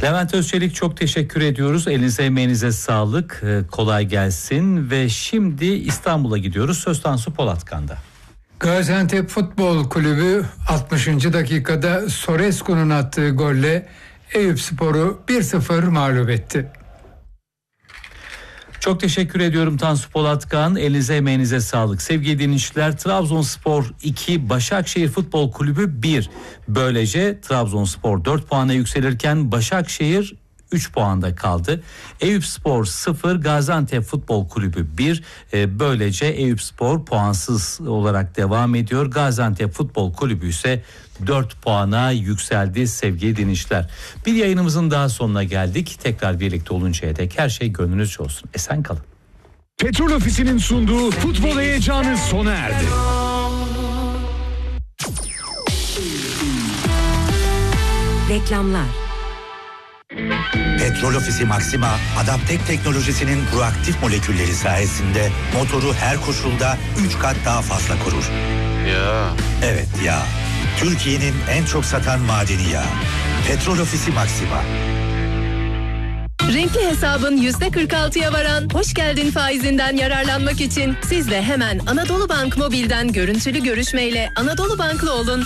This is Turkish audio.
Levent Özçelik, çok teşekkür ediyoruz. Elinize emeğinize sağlık. Kolay gelsin ve şimdi İstanbul'a gidiyoruz. Söz Tansu Polatkan'da. Gaziantep Futbol Kulübü 60. dakikada Sorescu'nun attığı golle Eyüpspor'u 1-0 mağlup etti. Çok teşekkür ediyorum Tansu Polatkan. Elinize emeğinize sağlık. Sevgili dinleyiciler, Trabzonspor 2, Başakşehir Futbol Kulübü 1. Böylece Trabzonspor 4 puana yükselirken Başakşehir 3 puanda kaldı. Eyüpspor 0, Gaziantep Futbol Kulübü 1. Böylece Eyüpspor puansız olarak devam ediyor. Gaziantep Futbol Kulübü ise 4 puana yükseldi sevgili dinleyiciler. Bir yayınımızın daha sonuna geldik. Tekrar birlikte oluncaya dek her şey gönlünüzce olsun. Esen kalın. Petrol Ofisi'nin sunduğu futbol heyecanı sona erdi. Reklamlar. Petrol Ofisi Maxima, Adaptek teknolojisinin proaktif molekülleri sayesinde motoru her koşulda 3 kat daha fazla korur. Ya. Evet ya. Türkiye'nin en çok satan madeni yağı. Petrol Ofisi Maxima. Renkli hesabın %46'ya varan hoş geldin faizinden yararlanmak için siz de hemen Anadolu Bank Mobil'den görüntülü görüşmeyle Anadolu Banklı olun.